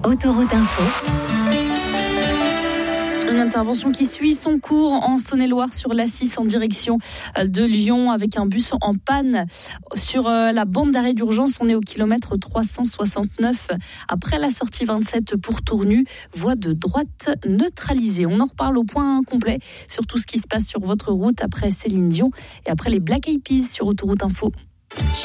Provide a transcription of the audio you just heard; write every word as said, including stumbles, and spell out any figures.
Autoroute Info. Une intervention qui suit son cours en Saône-et-Loire sur l'A six en direction de Lyon avec un bus en panne sur la bande d'arrêt d'urgence. On est au kilomètre trois cent soixante-neuf après la sortie vingt-sept pour Tournu, voie de droite neutralisée. On en reparle au point complet sur tout ce qui se passe sur votre route après Céline Dion et après les Black Eyed Peas sur Autoroute Info.